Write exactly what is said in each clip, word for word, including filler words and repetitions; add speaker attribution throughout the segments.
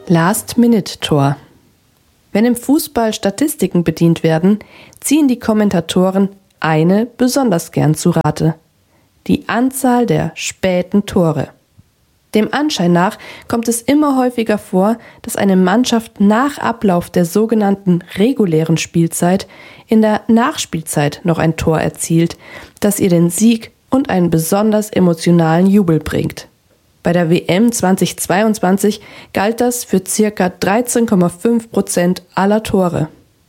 Speaker 1: Last-Minute-Tor. Wenn im Fußball Statistiken bedient werden, ziehen die Kommentatoren eine besonders gern zu Rate: die Anzahl der späten Tore. Dem Anschein nach kommt es immer häufiger vor, dass eine Mannschaft nach Ablauf der sogenannten regulären Spielzeit in der Nachspielzeit noch ein Tor erzielt, das ihr den Sieg und einen besonders emotionalen Jubel bringt. Bei der W M zweitausendzweiundzwanzig galt das für ca. dreizehn Komma fünf Prozent aller Tore.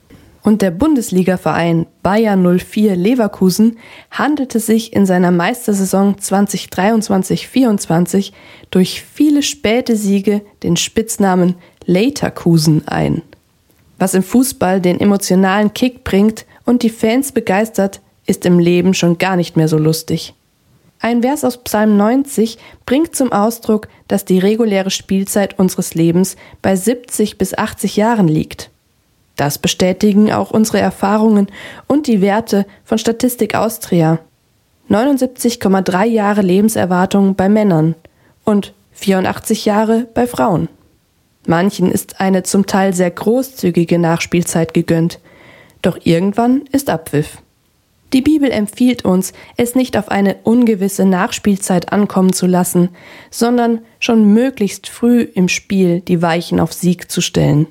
Speaker 1: Und der Bundesligaverein Bayer null vier Leverkusen handelte sich in seiner Meistersaison zwanzig dreiundzwanzig vierundzwanzig durch viele späte Siege den Spitznamen Laterkusen ein. Was im Fußball den emotionalen Kick bringt und die Fans begeistert, ist im Leben schon gar nicht mehr so lustig. Ein Vers aus Psalm neunzig bringt zum Ausdruck, dass die reguläre Spielzeit unseres Lebens bei siebzig bis achtzig Jahren liegt. Das bestätigen auch unsere Erfahrungen und die Werte von Statistik Austria. neunundsiebzig Komma drei Jahre Lebenserwartung bei Männern und vierundachtzig Jahre bei Frauen. Manchen ist eine zum Teil sehr großzügige Nachspielzeit gegönnt, doch irgendwann ist Abpfiff. Die Bibel empfiehlt uns, es nicht auf eine ungewisse Nachspielzeit ankommen zu lassen, sondern schon möglichst früh im Spiel die Weichen auf Sieg zu stellen.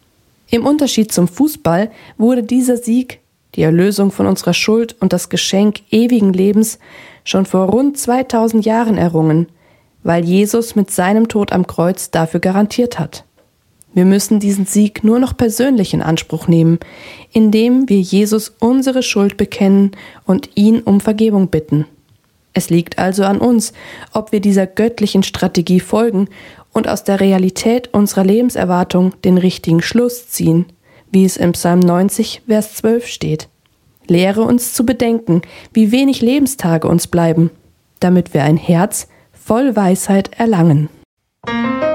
Speaker 1: Im Unterschied zum Fußball wurde dieser Sieg, die Erlösung von unserer Schuld und das Geschenk ewigen Lebens, schon vor rund zweitausend Jahren errungen, weil Jesus mit seinem Tod am Kreuz dafür garantiert hat. Wir müssen diesen Sieg nur noch persönlich in Anspruch nehmen, indem wir Jesus unsere Schuld bekennen und ihn um Vergebung bitten. Es liegt also an uns, ob wir dieser göttlichen Strategie folgen und aus der Realität unserer Lebenserwartung den richtigen Schluss ziehen, wie es im Psalm neunzig, Vers zwölf steht. Lehre uns zu bedenken, wie wenig Lebenstage uns bleiben, damit wir ein Herz voll Weisheit erlangen.